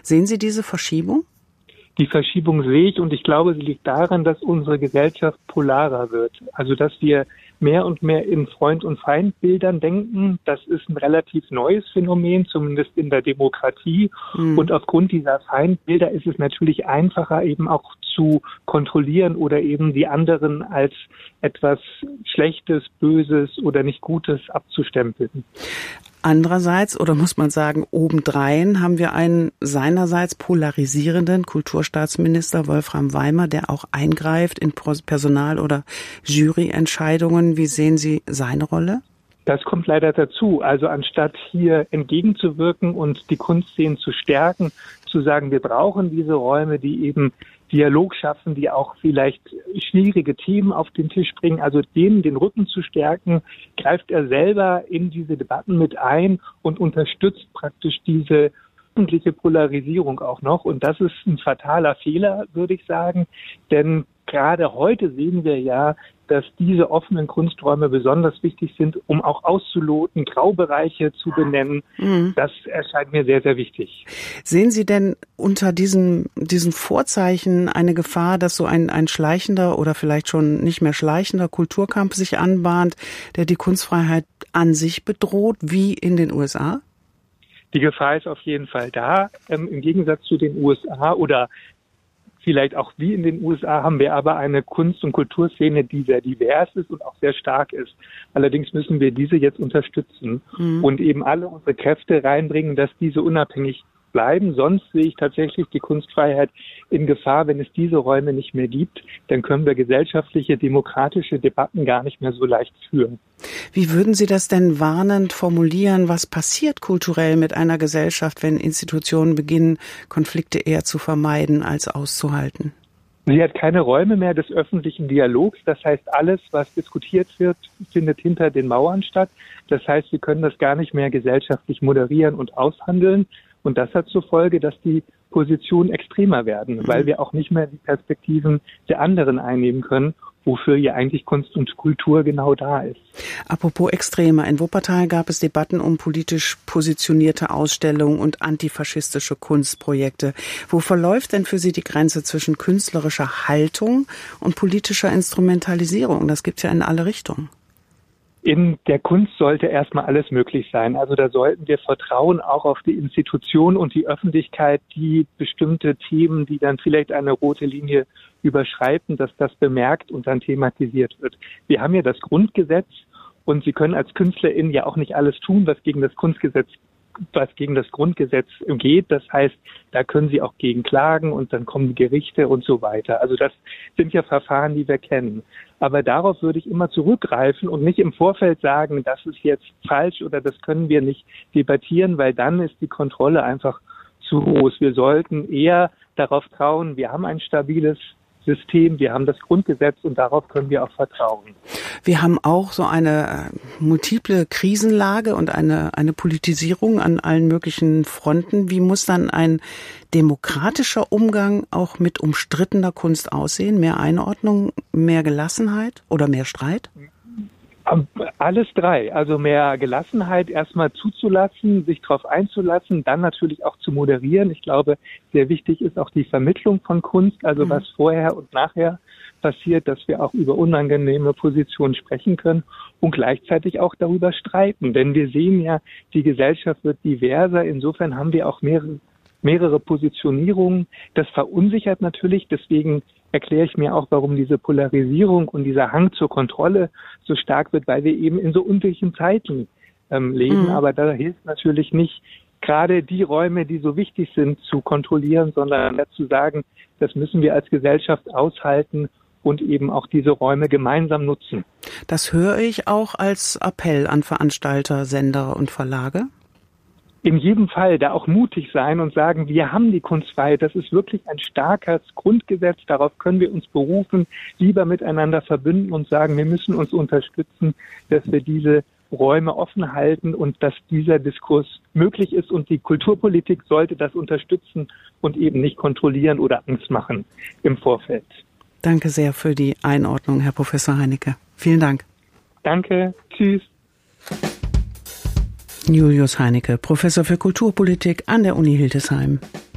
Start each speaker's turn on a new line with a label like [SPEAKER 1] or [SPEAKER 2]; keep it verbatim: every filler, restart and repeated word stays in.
[SPEAKER 1] Sehen Sie diese Verschiebung?
[SPEAKER 2] Die Verschiebung sehe ich und ich glaube, sie liegt daran, dass unsere Gesellschaft polarer wird. Also dass wir mehr und mehr in Freund- und Feindbildern denken. Das ist ein relativ neues Phänomen, zumindest in der Demokratie. Mhm. Und aufgrund dieser Feindbilder ist es natürlich einfacher, eben auch zu kontrollieren oder eben die anderen als etwas Schlechtes, Böses oder nicht Gutes abzustempeln.
[SPEAKER 1] Andererseits, oder muss man sagen, obendrein haben wir einen seinerseits polarisierenden Kulturstaatsminister Wolfram Weimer, der auch eingreift in Personal- oder Juryentscheidungen. Wie sehen Sie seine Rolle?
[SPEAKER 2] Das kommt leider dazu. Also anstatt hier entgegenzuwirken und die Kunstszenen zu stärken, zu sagen, wir brauchen diese Räume, die eben Dialog schaffen, die auch vielleicht schwierige Themen auf den Tisch bringen, also denen den Rücken zu stärken, greift er selber in diese Debatten mit ein und unterstützt praktisch diese öffentliche Polarisierung auch noch. Und das ist ein fataler Fehler, würde ich sagen, denn gerade heute sehen wir ja, dass diese offenen Kunsträume besonders wichtig sind, um auch auszuloten, Graubereiche zu benennen. Mhm. Das erscheint mir sehr, sehr wichtig.
[SPEAKER 1] Sehen Sie denn unter diesen, diesen Vorzeichen eine Gefahr, dass so ein, ein schleichender oder vielleicht schon nicht mehr schleichender Kulturkampf sich anbahnt, der die Kunstfreiheit an sich bedroht, wie in den U S A?
[SPEAKER 2] Die Gefahr ist auf jeden Fall da. Ähm, im Gegensatz zu den U S A oder vielleicht auch wie in den U S A haben wir aber eine Kunst- und Kulturszene, die sehr divers ist und auch sehr stark ist. Allerdings müssen wir diese jetzt unterstützen mhm. und eben alle unsere Kräfte reinbringen, dass diese unabhängig bleiben. Sonst sehe ich tatsächlich die Kunstfreiheit in Gefahr. Wenn es diese Räume nicht mehr gibt, dann können wir gesellschaftliche, demokratische Debatten gar nicht mehr so leicht führen.
[SPEAKER 1] Wie würden Sie das denn warnend formulieren? Was passiert kulturell mit einer Gesellschaft, wenn Institutionen beginnen, Konflikte eher zu vermeiden als auszuhalten?
[SPEAKER 2] Sie hat keine Räume mehr des öffentlichen Dialogs. Das heißt, alles, was diskutiert wird, findet hinter den Mauern statt. Das heißt, wir können das gar nicht mehr gesellschaftlich moderieren und aushandeln. Und das hat zur Folge, dass die Positionen extremer werden, mhm. weil wir auch nicht mehr die Perspektiven der anderen einnehmen können, wofür ja eigentlich Kunst und Kultur genau da ist.
[SPEAKER 1] Apropos extremer, in Wuppertal gab es Debatten um politisch positionierte Ausstellungen und antifaschistische Kunstprojekte. Wo verläuft denn für Sie die Grenze zwischen künstlerischer Haltung und politischer Instrumentalisierung? Das gibt's ja in alle Richtungen.
[SPEAKER 2] In der Kunst sollte erstmal alles möglich sein. Also da sollten wir vertrauen auch auf die Institution und die Öffentlichkeit, die bestimmte Themen, die dann vielleicht eine rote Linie überschreiten, dass das bemerkt und dann thematisiert wird. Wir haben ja das Grundgesetz und Sie können als KünstlerInnen ja auch nicht alles tun, was gegen das Kunstgesetz was gegen das Grundgesetz geht. Das heißt, da können Sie auch gegen klagen und dann kommen die Gerichte und so weiter. Also das sind ja Verfahren, die wir kennen. Aber darauf würde ich immer zurückgreifen und nicht im Vorfeld sagen, das ist jetzt falsch oder das können wir nicht debattieren, weil dann ist die Kontrolle einfach zu groß. Wir sollten eher darauf trauen, wir haben ein stabiles System, wir haben das Grundgesetz und darauf können wir auch vertrauen.
[SPEAKER 1] Wir haben auch so eine multiple Krisenlage und eine, eine Politisierung an allen möglichen Fronten. Wie muss dann ein demokratischer Umgang auch mit umstrittener Kunst aussehen? Mehr Einordnung, mehr Gelassenheit oder mehr Streit?
[SPEAKER 2] Alles drei. Also mehr Gelassenheit erstmal zuzulassen, sich darauf einzulassen, dann natürlich auch zu moderieren. Ich glaube, sehr wichtig ist auch die Vermittlung von Kunst, also mhm. was vorher und nachher passiert, dass wir auch über unangenehme Positionen sprechen können und gleichzeitig auch darüber streiten. Denn wir sehen ja, die Gesellschaft wird diverser. Insofern haben wir auch mehrere, mehrere Positionierungen. Das verunsichert natürlich, deswegen erkläre ich mir auch, warum diese Polarisierung und dieser Hang zur Kontrolle so stark wird, weil wir eben in so unsicheren Zeiten ähm, leben. Mhm. Aber da hilft natürlich nicht, gerade die Räume, die so wichtig sind, zu kontrollieren, sondern dazu sagen, das müssen wir als Gesellschaft aushalten und eben auch diese Räume gemeinsam nutzen.
[SPEAKER 1] Das höre ich auch als Appell an Veranstalter, Sender und Verlage.
[SPEAKER 2] In jedem Fall da auch mutig sein und sagen, wir haben die Kunstfreiheit, das ist wirklich ein starkes Grundgesetz, darauf können wir uns berufen, lieber miteinander verbünden und sagen, wir müssen uns unterstützen, dass wir diese Räume offen halten und dass dieser Diskurs möglich ist und die Kulturpolitik sollte das unterstützen und eben nicht kontrollieren oder Angst machen im Vorfeld.
[SPEAKER 1] Danke sehr für die Einordnung, Herr Professor Heinecke. Vielen Dank.
[SPEAKER 2] Danke, tschüss.
[SPEAKER 1] Julius Heinecke, Professor für Kulturpolitik an der Uni Hildesheim.